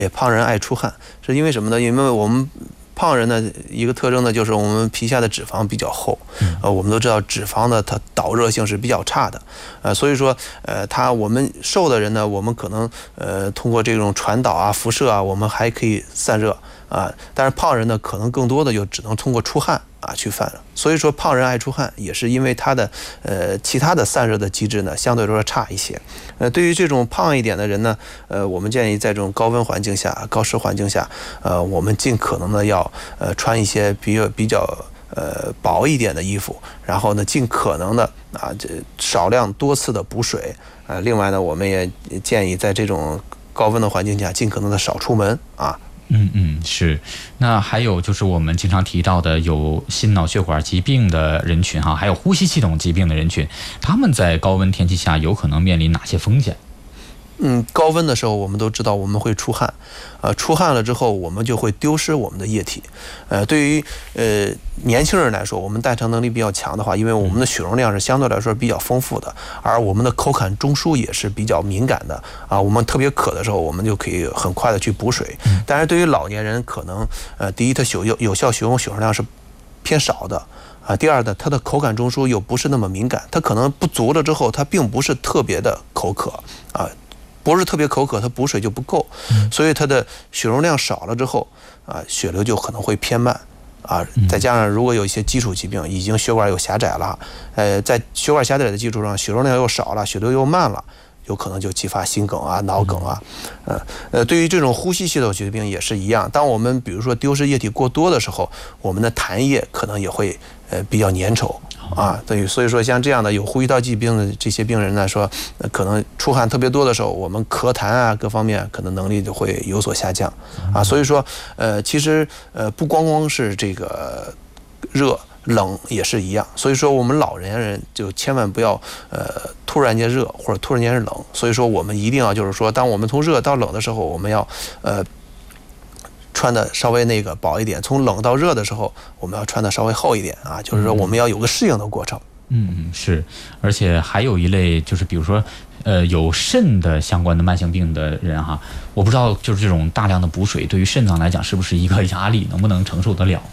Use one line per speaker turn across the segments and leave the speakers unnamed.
胖人爱出汗，是因为什么呢？因为我们胖人呢一个特征呢，就是我们皮下的脂肪比较厚，我们都知道脂肪呢它导热性是比较差的，所以说我们瘦的人呢，我们可能通过这种传导啊、辐射啊，我们还可以散热啊，但是胖人呢可能更多的就只能通过出汗去散热，所以说胖人爱出汗也是因为他的其他的散热的机制呢相对来说差一些。对于这种胖一点的人呢，我们建议在这种高温环境下、高湿环境下，我们尽可能的要穿一些比较薄一点的衣服，然后呢尽可能的少量多次的补水。另外呢，我们也建议在这种高温的环境下尽可能的少出门啊。
是。那还有就是我们经常提到的有心脑血管疾病的人群哈，还有呼吸系统疾病的人群，他们在高温天气下有可能面临哪些风险？
高温的时候我们都知道我们会出汗，出汗了之后我们就会丢失我们的液体。对于年轻人来说，我们代偿能力比较强的话，因为我们的血容量是相对来说比较丰富的，而我们的口感中枢也是比较敏感的我们特别渴的时候，我们就可以很快的去补水。但是对于老年人，可能第一，它有效血容量是偏少的。第二呢，它的口感中枢又不是那么敏感，它可能不足了之后，它并不是特别的口渴不是特别口渴，它补水就不够，所以它的血容量少了之后血流就可能会偏慢再加上如果有一些基础疾病，已经血管有狭窄了，在血管狭窄的基础上，血容量又少了，血流又慢了，有可能就激发心梗脑梗对于这种呼吸系统疾病也是一样。当我们比如说丢失液体过多的时候，我们的痰液可能也会比较粘稠对，所以说像这样的有呼吸道疾病的这些病人来说，可能出汗特别多的时候，我们咳痰各方面可能能力就会有所下降所以说其实不光光是这个热冷也是一样，所以说我们老年人就千万不要突然间热或者突然间是冷，所以说我们一定要就是说，当我们从热到冷的时候，我们要穿的稍微薄一点，从冷到热的时候，我们要穿的稍微厚一点就是说我们要有个适应的过程。
是，而且还有一类就是比如说有肾的相关的慢性病的人哈，我不知道就是这种大量的补水对于肾脏来讲是不是一个压力，能不能承受得了？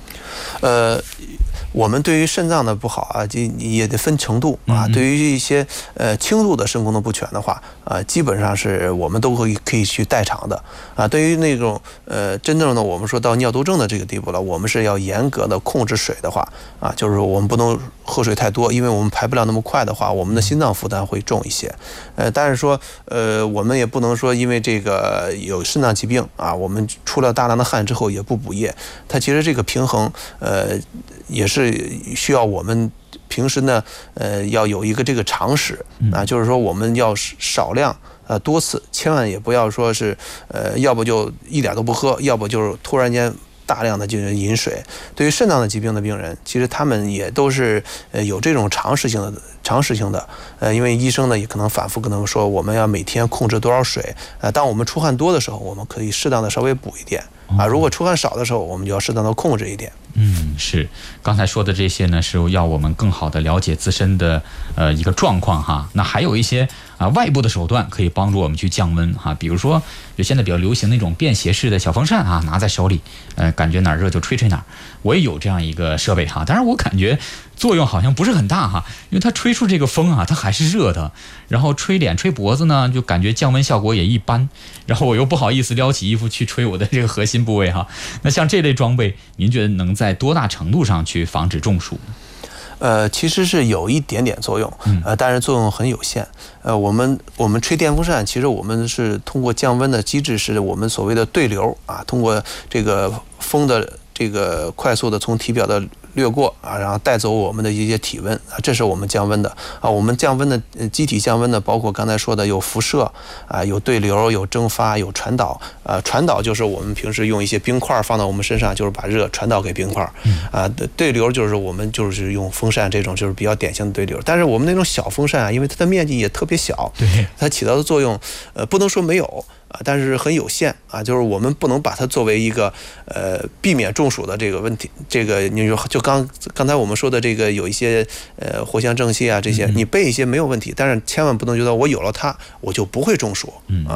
我们对于肾脏的不好也得分程度对于一些轻度的肾功能不全的话基本上是我们都可以去代偿的对于那种真正的我们说到尿毒症的这个地步了，我们是要严格的控制水的话就是说我们不能喝水太多，因为我们排不了那么快的话，我们的心脏负担会重一些但是说我们也不能说因为这个有肾脏疾病我们出了大量的汗之后也不补液，它其实这个平衡也是需要我们平时呢要有一个这个常识就是说我们要少量多次，千万也不要说是要不就一点都不喝，要不就是突然间大量的就是饮水。对于肾脏的疾病的病人，其实他们也都是有这种常识性的因为医生呢也可能反复跟他们说，我们要每天控制多少水当我们出汗多的时候，我们可以适当的稍微补一点如果出汗少的时候，我们就要适当的控制一点。
是，刚才说的这些呢，是要我们更好的了解自身的一个状况哈。那还有一些外部的手段可以帮助我们去降温哈，比如说就现在比较流行那种便携式的小风扇拿在手里，感觉哪儿热就吹哪儿。我也有这样一个设备哈，但是我感觉作用好像不是很大哈，因为它吹出这个风它还是热的，然后吹脸吹脖子呢，就感觉降温效果也一般，然后我又不好意思撩起衣服去吹我的这个核心部位哈。那像这类装备，您觉得能在多大程度上去防止中暑？
其实是有一点点作用，但是作用很有限。我们吹电风扇，其实我们是通过降温的机制，是我们所谓的对流通过这个风的这个快速的从体表的掠过然后带走我们的一些体温这是我们降温的我们降温的机体降温的包括刚才说的有辐射有对流，有蒸发，有传导传导就是我们平时用一些冰块放到我们身上，就是把热传导给冰块对流就是我们就是用风扇这种就是比较典型的对流。但是我们那种小风扇因为它的面积也特别小，它起到的作用不能说没有但是很有限就是我们不能把它作为一个避免中暑的这个问题。这个你就刚才我们说的这个有一些藿香正气这些，你备一些没有问题，但是千万不能觉得我有了它我就不会中暑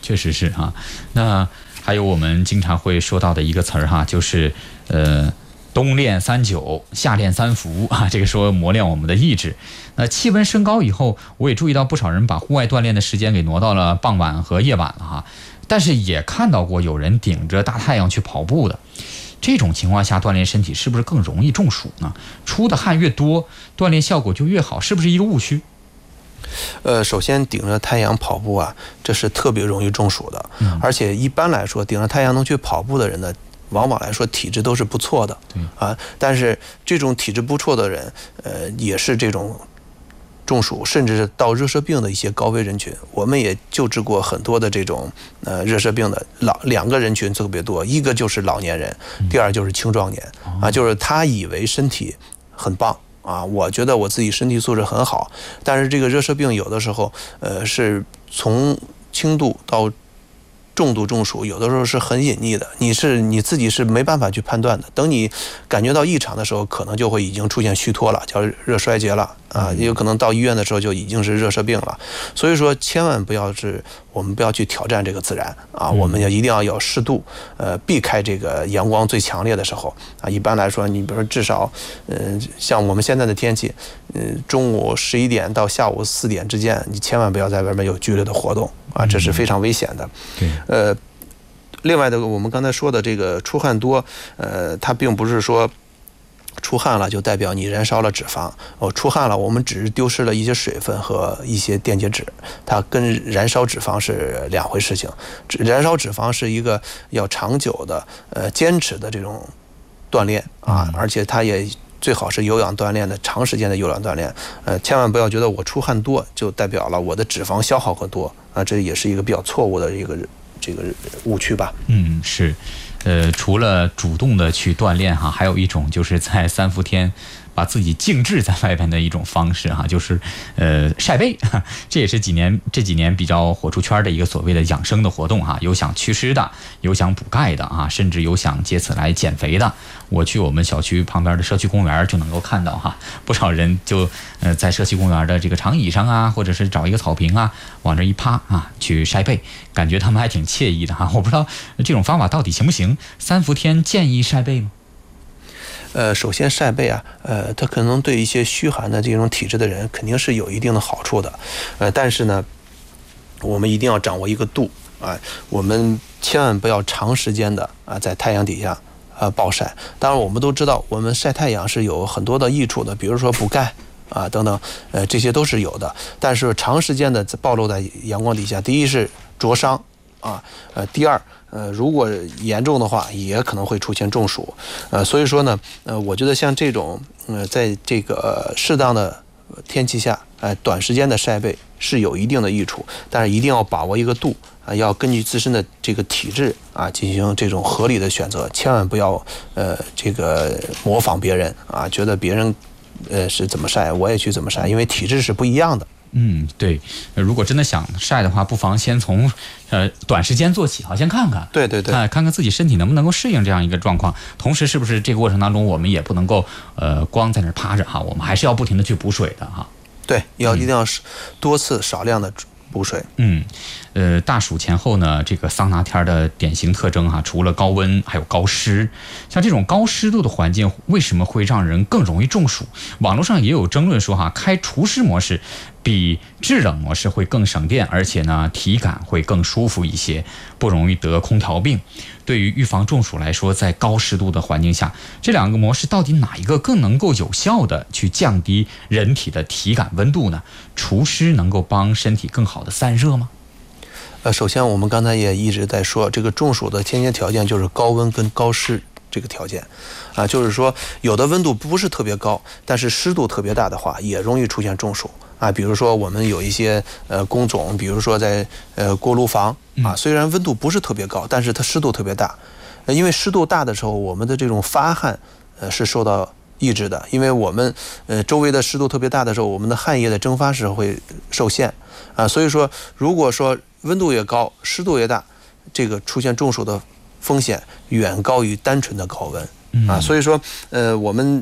确实是哈。那还有我们经常会说到的一个词儿哈，就是冬练3九，夏练3伏啊，这个说磨练我们的意志。那气温升高以后，我也注意到不少人把户外锻炼的时间给挪到了傍晚和夜晚了哈。但是也看到过有人顶着大太阳去跑步的，这种情况下锻炼身体是不是更容易中暑呢？出的汗越多，锻炼效果就越好，是不是一个误区？
首先顶着太阳跑步啊，这是特别容易中暑的，而且一般来说，顶着太阳能去跑步的人呢，往往来说体质都是不错的，但是这种体质不错的人，也是这种中暑甚至是到热射病的一些高危人群。我们也救治过很多的这种热射病的两个人群特别多，一个就是老年人，第二就是青壮年啊，就是他以为身体很棒。我觉得我自己身体素质很好，但是这个热射病有的时候，是从轻度到重度中暑，有的时候是很隐匿的，你自己是没办法去判断的。等你感觉到异常的时候，可能就会已经出现虚脱了，叫热衰竭了也有可能到医院的时候就已经是热射病了。所以说，千万我们不要去挑战这个自然我们一定要有适度，避开这个阳光最强烈的时候一般来说，你比如说至少，像我们现在的天气，中午11点到下午4点之间，你千万不要在外面有剧烈的活动这是非常危险的。另外的，我们刚才说的这个出汗多，它并不是说出汗了就代表你燃烧了脂肪出汗了，我们只是丢失了一些水分和一些电解质，它跟燃烧脂肪是两回事情。燃烧脂肪是一个要长久的坚持的这种锻炼而且它也最好是有氧锻炼的，长时间的有氧锻炼。千万不要觉得我出汗多就代表了我的脂肪消耗很多这也是一个比较错误的这个误区吧。
是。除了主动的去锻炼还有一种就是在3伏天把自己静置在外边的一种方式就是晒背，这也是这几年比较火出圈的一个所谓的养生的活动有想祛湿的，有想补钙的甚至有想借此来减肥的。我去我们小区旁边的社区公园就能够看到不少人就在社区公园的这个长椅上或者是找一个草坪往这一趴去晒背，感觉他们还挺惬意的我不知道这种方法到底行不行？3伏天建议晒背吗？
首先晒背它可能对一些虚寒的这种体质的人肯定是有一定的好处的，但是呢，我们一定要掌握一个度我们千万不要长时间的在太阳底下暴晒。当然我们都知道，我们晒太阳是有很多的益处的，比如说补钙等等，这些都是有的。但是长时间的暴露在阳光底下，第一是灼伤第二如果严重的话，也可能会出现中暑。所以说呢，我觉得像这种在这个适当的天气下，短时间的晒背是有一定的益处，但是一定要把握一个度要根据自身的这个体质进行这种合理的选择，千万不要这个模仿别人觉得别人是怎么晒，我也去怎么晒，因为体质是不一样的。
对，如果真的想晒的话，不妨先从短时间做起先看看，
对，
看看自己身体能不能够适应这样一个状况，同时是不是这个过程当中我们也不能够光在那趴着我们还是要不停的去补水的
对，一定要多次少量的补水。
大暑前后呢，这个桑拿天的典型特征除了高温，还有高湿。像这种高湿度的环境，为什么会让人更容易中暑？网络上也有争论说开除湿模式比制冷模式会更省电，而且呢体感会更舒服一些，不容易得空调病。对于预防中暑来说，在高湿度的环境下，这两个模式到底哪一个更能够有效的去降低人体的体感温度呢？除湿能够帮身体更好的散热吗？
首先我们刚才也一直在说，这个中暑的先决条件就是高温跟高湿这个条件就是说有的温度不是特别高，但是湿度特别大的话，也容易出现中暑比如说我们有一些工种，比如说在锅炉房虽然温度不是特别高，但是它湿度特别大。因为湿度大的时候，我们的这种发汗是受到抑制的，因为我们周围的湿度特别大的时候，我们的汗液的蒸发是会受限所以说如果说温度越高，湿度越大，这个出现中暑的风险远高于单纯的高温所以说我们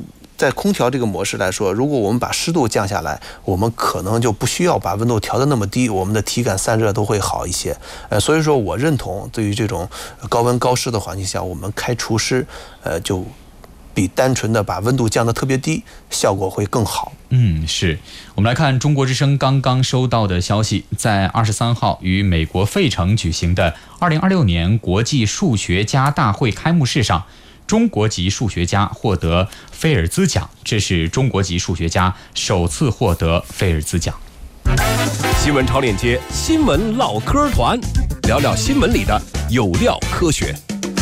在空调这个模式来说，如果我们把湿度降下来，我们可能就不需要把温度调得那么低，我们的体感散热都会好一些。所以说我认同，对于这种高温高湿的环境下，我们开除湿，就比单纯的把温度降得特别低，效果会更好。
是。我们来看中国之声刚刚收到的消息，在23号于美国费城举行的2026年国际数学家大会开幕式上，中国籍数学家获得菲尔兹奖，这是中国籍数学家首次获得菲尔兹奖。
新闻超链接，新闻唠嗑团，聊聊新闻里的有料科学。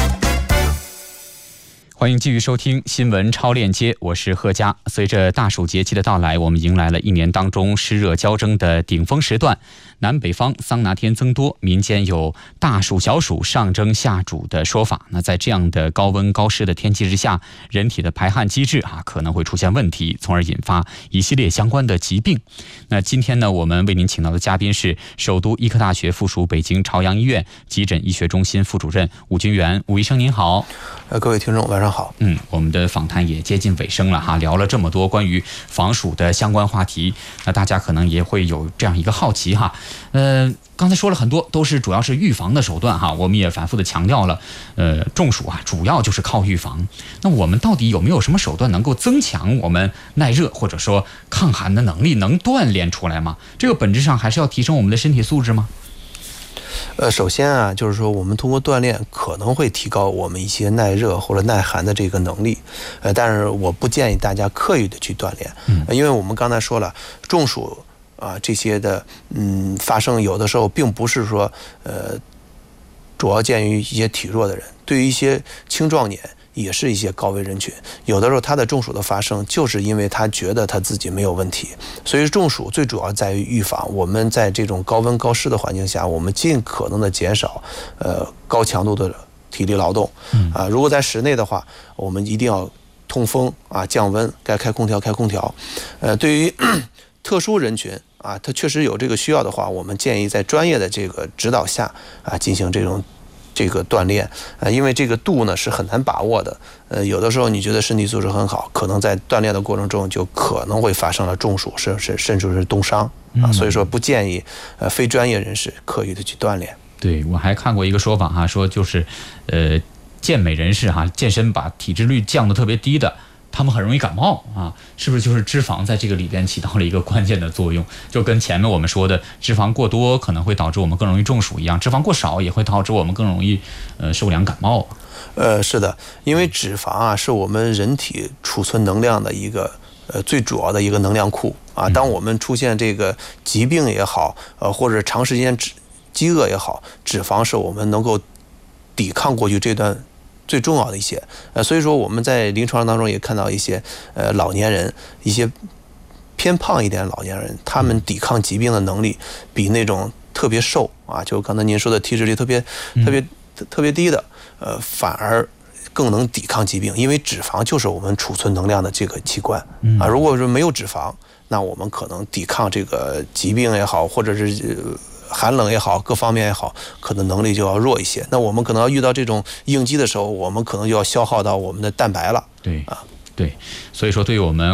欢迎继续收听新闻超链接，我是贺佳。随着大暑节气的到来，我们迎来了一年当中湿热交蒸的顶峰时段，南北方桑拿天增多，民间有大暑小暑上蒸下煮的说法。那在这样的高温高湿的天气之下，人体的排汗机制可能会出现问题，从而引发一系列相关的疾病。那今天呢，我们为您请到的嘉宾是首都医科大学附属北京朝阳医院急诊医学中心副主任武军元。武医生您好。
各位听众晚上好。
我们的访谈也接近尾声了聊了这么多关于防暑的相关话题，那大家可能也会有这样一个好奇刚才说了很多，都是主要是预防的手段我们也反复的强调了，中暑主要就是靠预防。那我们到底有没有什么手段能够增强我们耐热或者说抗寒的能力，能锻炼出来吗？这个本质上还是要提升我们的身体素质吗？
首先就是说我们通过锻炼可能会提高我们一些耐热或者耐寒的这个能力，但是我不建议大家刻意的去锻炼，因为我们刚才说了，中暑这些的发生有的时候并不是说主要见于一些体弱的人，对于一些青壮年也是一些高危人群，有的时候他的中暑的发生就是因为他觉得他自己没有问题。所以中暑最主要在于预防，我们在这种高温高湿的环境下，我们尽可能的减少高强度的体力劳动如果在室内的话，我们一定要通风降温，该开空调开空调。对于特殊人群他确实有这个需要的话，我们建议在专业的这个指导下进行这个锻炼，因为这个度呢是很难把握的，有的时候你觉得身体素质很好，可能在锻炼的过程中就可能会发生了中暑，甚至是冻伤所以说不建议非专业人士刻意的去锻炼。
对，我还看过一个说法说就是健美人士健身把体脂率降得特别低的，他们很容易感冒是不是就是脂肪在这个里边起到了一个关键的作用？就跟前面我们说的脂肪过多可能会导致我们更容易中暑一样，脂肪过少也会导致我们更容易受凉感冒。
是的，因为脂肪是我们人体储存能量的一个最主要的一个能量库当我们出现这个疾病也好或者长时间饥饿也好，脂肪是我们能够抵抗过去这段最重要的一些所以说我们在临床当中也看到一些老年人，一些偏胖一点的老年人，他们抵抗疾病的能力比那种特别瘦就刚才您说的体脂率特别低的反而更能抵抗疾病，因为脂肪就是我们储存能量的这个器官如果说没有脂肪，那我们可能抵抗这个疾病也好，或者是寒冷也好，各方面也好，可能能力就要弱一些。那我们可能要遇到这种应激的时候，我们可能就要消耗到我们的蛋白了。
对，所以说对于我们